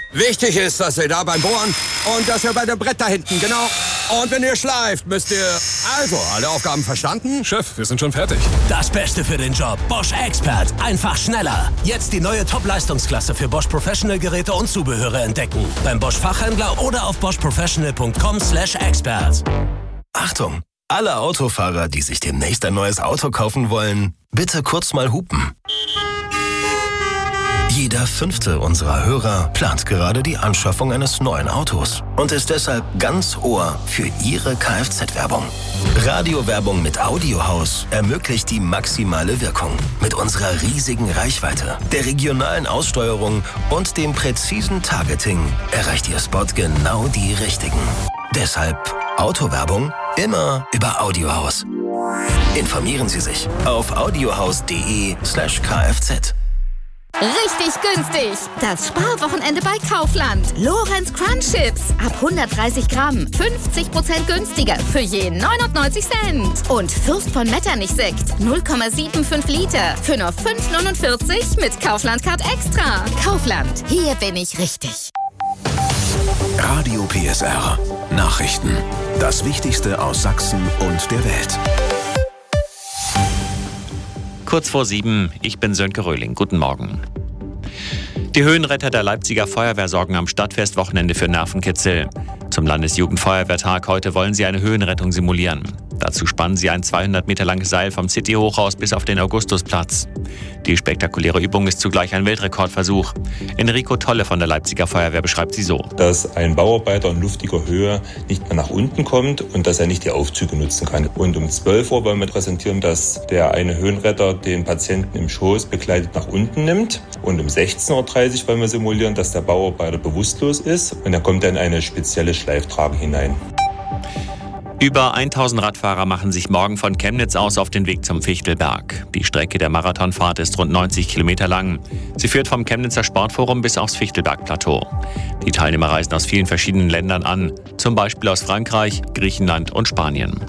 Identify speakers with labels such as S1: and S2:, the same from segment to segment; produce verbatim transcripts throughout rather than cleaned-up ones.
S1: Wichtig ist, dass ihr da beim Bohren und dass ihr bei dem Brett da hinten, genau. Und wenn ihr schleift, müsst ihr... Also, alle Aufgaben verstanden?
S2: Chef, wir sind schon fertig.
S3: Das Beste für den Job. Bosch Expert. Einfach schneller. Jetzt die neue Top-Leistungsklasse für Bosch Professional-Geräte und Zubehöre entdecken. Beim Bosch-Fachhändler oder auf bosch professional punkt com slash expert.
S4: Achtung! Alle Autofahrer, die sich demnächst ein neues Auto kaufen wollen, bitte kurz mal hupen. Jeder fünfte unserer Hörer plant gerade die Anschaffung eines neuen Autos und ist deshalb ganz Ohr für Ihre Kfz-Werbung. Radiowerbung mit Audiohaus ermöglicht die maximale Wirkung. Mit unserer riesigen Reichweite, der regionalen Aussteuerung und dem präzisen Targeting erreicht Ihr Spot genau die Richtigen. Deshalb Autowerbung immer über Audiohaus. Informieren Sie sich auf audiohaus.de slash kfz.
S5: Richtig günstig! Das Sparwochenende bei Kaufland. Lorenz Crunch Chips ab hundertdreißig Gramm. fünfzig Prozent günstiger für je neunundneunzig Cent. Und Fürst von Metternich Sekt null Komma fünfundsiebzig Liter für nur fünf neunundvierzig mit Kaufland Card Extra. Kaufland, hier bin ich richtig.
S6: Radio P S R. Nachrichten. Das Wichtigste aus Sachsen und der Welt.
S7: Kurz vor sieben, ich bin Sönke Röhling. Guten Morgen. Die Höhenretter der Leipziger Feuerwehr sorgen am Stadtfestwochenende für Nervenkitzel. Zum Landesjugendfeuerwehrtag heute wollen sie eine Höhenrettung simulieren. Dazu spannen sie ein zweihundert Meter langes Seil vom City-Hochhaus bis auf den Augustusplatz. Die spektakuläre Übung ist zugleich ein Weltrekordversuch. Enrico Tolle von der Leipziger Feuerwehr beschreibt sie so.
S8: Dass ein Bauarbeiter in luftiger Höhe nicht mehr nach unten kommt und dass er nicht die Aufzüge nutzen kann. Und um zwölf Uhr wollen wir präsentieren, dass der eine Höhenretter den Patienten im Schoß begleitet nach unten nimmt. Und um sechzehn Uhr dreißig wollen wir simulieren, dass der Bauarbeiter bewusstlos ist und er kommt dann in eine spezielle Schleiftrage hinein.
S7: Über tausend Radfahrer machen sich morgen von Chemnitz aus auf den Weg zum Fichtelberg. Die Strecke der Marathonfahrt ist rund neunzig Kilometer lang. Sie führt vom Chemnitzer Sportforum bis aufs Fichtelbergplateau. Die Teilnehmer reisen aus vielen verschiedenen Ländern an, zum Beispiel aus Frankreich, Griechenland und Spanien.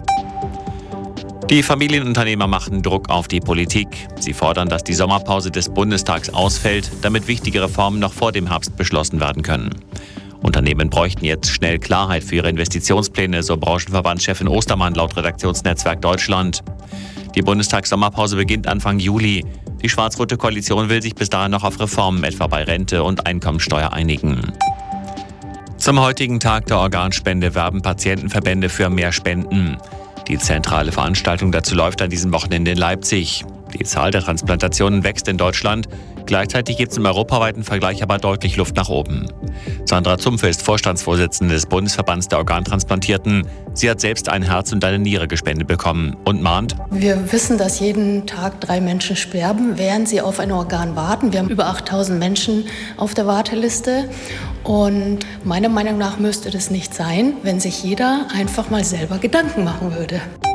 S7: Die Familienunternehmer machen Druck auf die Politik. Sie fordern, dass die Sommerpause des Bundestags ausfällt, damit wichtige Reformen noch vor dem Herbst beschlossen werden können. Unternehmen bräuchten jetzt schnell Klarheit für ihre Investitionspläne, so Branchenverbandschefin Ostermann laut Redaktionsnetzwerk Deutschland. Die Bundestagssommerpause beginnt Anfang Juli. Die schwarz-rote Koalition will sich bis dahin noch auf Reformen, etwa bei Rente und Einkommensteuer, einigen. Zum heutigen Tag der Organspende werben Patientenverbände für mehr Spenden. Die zentrale Veranstaltung dazu läuft an diesem Wochenende in Leipzig. Die Zahl der Transplantationen wächst in Deutschland. Gleichzeitig gibt es im europaweiten Vergleich aber deutlich Luft nach oben. Sandra Zumpfe ist Vorstandsvorsitzende des Bundesverbands der Organtransplantierten. Sie hat selbst ein Herz und eine Niere gespendet bekommen und mahnt:
S9: Wir wissen, dass jeden Tag drei Menschen sterben, während sie auf ein Organ warten. Wir haben über achttausend Menschen auf der Warteliste. Und meiner Meinung nach müsste das nicht sein, wenn sich jeder einfach mal selber Gedanken machen würde.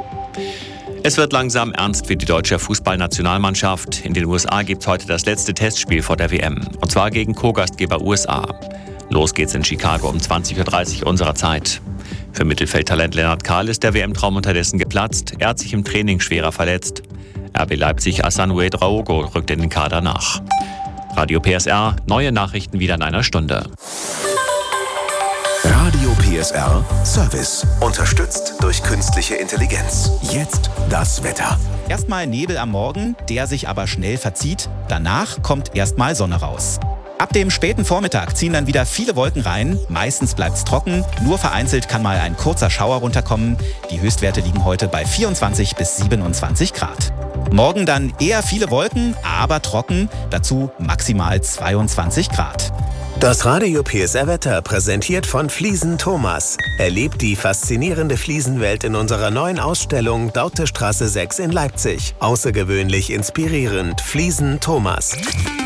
S7: Es wird langsam ernst für die deutsche Fußballnationalmannschaft. In den U S A gibt es heute das letzte Testspiel vor der W M. Und zwar gegen Co-Gastgeber U S A. Los geht's in Chicago um zwanzig Uhr dreißig unserer Zeit. Für Mittelfeldtalent Lennart Kahl ist der W M-Traum unterdessen geplatzt. Er hat sich im Training schwerer verletzt. R B Leipzig Asamoah Draogo rückt in den Kader nach. Radio P S R, neue Nachrichten wieder in einer Stunde.
S6: Radio P S R Service. Unterstützt durch künstliche Intelligenz. Jetzt das Wetter.
S10: Erstmal Nebel am Morgen, der sich aber schnell verzieht. Danach kommt erstmal Sonne raus. Ab dem späten Vormittag ziehen dann wieder viele Wolken rein. Meistens bleibt's trocken. Nur vereinzelt kann mal ein kurzer Schauer runterkommen. Die Höchstwerte liegen heute bei vierundzwanzig bis siebenundzwanzig Grad. Morgen dann eher viele Wolken, aber trocken. Dazu maximal zweiundzwanzig Grad.
S4: Das Radio P S R-Wetter präsentiert von Fliesen Thomas. Erlebt die faszinierende Fliesenwelt in unserer neuen Ausstellung Dautestraße sechs in Leipzig. Außergewöhnlich inspirierend. Fliesen Thomas.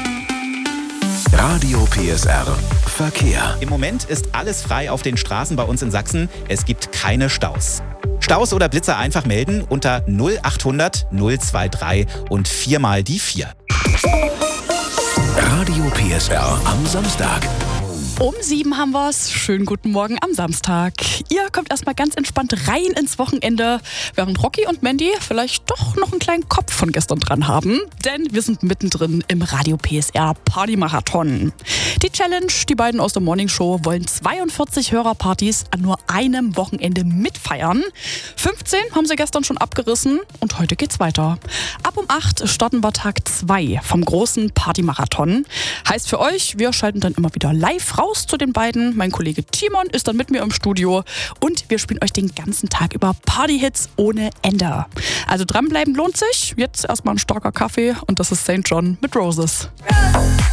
S6: Radio P S R Verkehr.
S10: Im Moment ist alles frei auf den Straßen bei uns in Sachsen. Es gibt keine Staus. Staus oder Blitzer einfach melden unter null achthundert null dreiundzwanzig und viermal die vier.
S6: Radio P S R am Samstag.
S11: Um sieben haben wir's. Schönen guten Morgen am Samstag. Ihr kommt erstmal ganz entspannt rein ins Wochenende, während Rocky und Mandy vielleicht doch noch einen kleinen Kopf von gestern dran haben. Denn wir sind mittendrin im Radio P S R Party-Marathon. Die Challenge, die beiden aus der Morning Show wollen zweiundvierzig Hörerpartys an nur einem Wochenende mitfeiern. fünfzehn haben sie gestern schon abgerissen und heute geht's weiter. Ab um acht starten wir Tag zwei vom großen Partymarathon. Heißt für euch, wir schalten dann immer wieder live raus zu den beiden. Mein Kollege Timon ist dann mit mir im Studio und wir spielen euch den ganzen Tag über Partyhits ohne Ende. Also dranbleiben lohnt sich. Jetzt erstmal ein starker Kaffee und das ist Saint John mit Roses.